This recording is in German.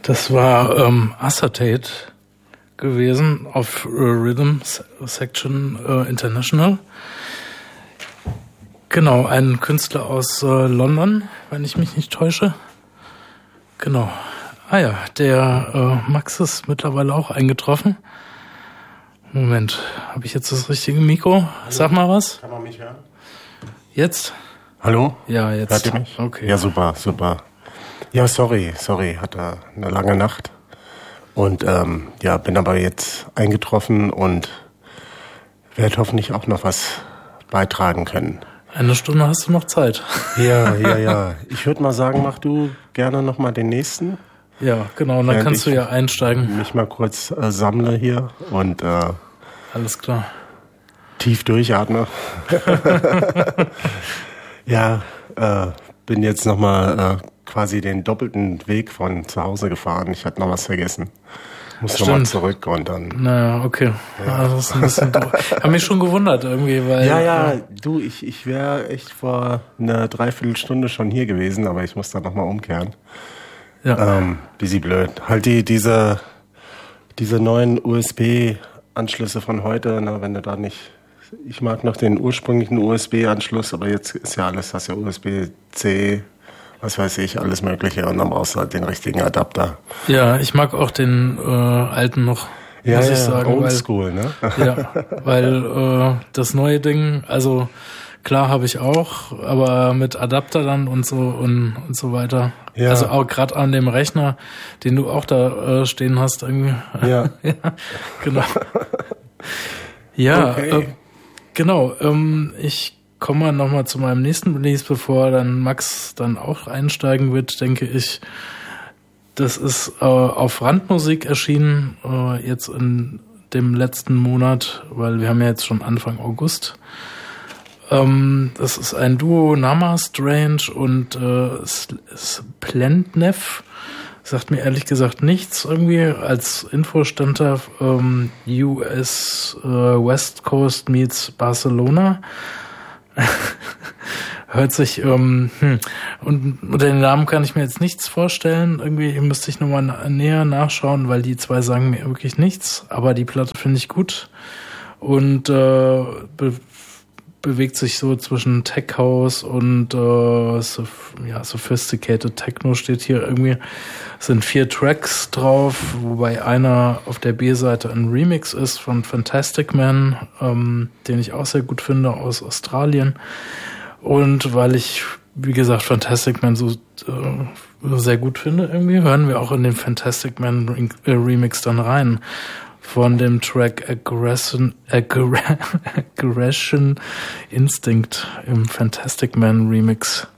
Das war Acetate gewesen auf Rhythm Section International. Genau, ein Künstler aus London, wenn ich mich nicht täusche. Genau. Ah ja, der Max ist mittlerweile auch eingetroffen. Moment, habe ich jetzt das richtige Mikro? Sag mal was. Kann man mich hören? Jetzt? Hallo? Ja, jetzt. Hört ihr mich? Okay. Ja, super. Ja, sorry, hatte eine lange Nacht. Und bin aber jetzt eingetroffen und werde hoffentlich auch noch was beitragen können. Eine Stunde hast du noch Zeit. Ja. Ich würde mal sagen, mach du gerne noch mal den nächsten. Ja, genau, und dann kannst du ja einsteigen. Mich mal kurz sammle hier und alles klar. Tief durchatme. Ja, bin jetzt noch mal quasi den doppelten Weg von zu Hause gefahren. Ich hatte noch was vergessen. Muss noch mal zurück und dann. Naja, okay. Ja. Das ist ein bisschen doof. Ich habe mich schon gewundert irgendwie, weil. Ja, du, ich wäre echt vor einer Dreiviertelstunde schon hier gewesen, aber ich muss da noch mal umkehren. Ja. Busy blöd. Halt diese neuen USB-Anschlüsse von heute, wenn du da nicht. Ich mag noch den ursprünglichen USB-Anschluss, aber jetzt ist ja alles, hast ja USB-C, was weiß ich, alles Mögliche und dann brauchst du halt den richtigen Adapter. Ja, ich mag auch den alten noch, muss ich sagen. Oldschool, ne? Ja, weil das neue Ding, also klar habe ich auch, aber mit Adapter dann und so weiter. Ja. Also auch gerade an dem Rechner, den du auch da stehen hast irgendwie. Ja. Ja, genau. Ja, okay. Genau. Ich komme mal nochmal zu meinem nächsten Release, bevor dann Max dann auch einsteigen wird, denke ich. Das ist auf Randmusik erschienen, jetzt in dem letzten Monat, weil wir haben ja jetzt schon Anfang August. Das ist ein Duo, Nama Strange und Splendnev. Sagt mir ehrlich gesagt nichts irgendwie. Als Info stand da US West Coast meets Barcelona. Hört sich, und unter den Namen kann ich mir jetzt nichts vorstellen. Irgendwie müsste ich nochmal näher nachschauen, weil die zwei sagen mir wirklich nichts. Aber die Platte finde ich gut. Und bewegt sich so zwischen Tech House und Sophisticated Techno steht hier irgendwie. Es sind 4 Tracks drauf, wobei einer auf der B-Seite ein Remix ist von Fantastic Man, den ich auch sehr gut finde, aus Australien. Und weil ich, wie gesagt, Fantastic Man so sehr gut finde, irgendwie hören wir auch in den Fantastic Man Remix dann rein. Von dem Track Aggression Instinct im Fantastic Man Remix.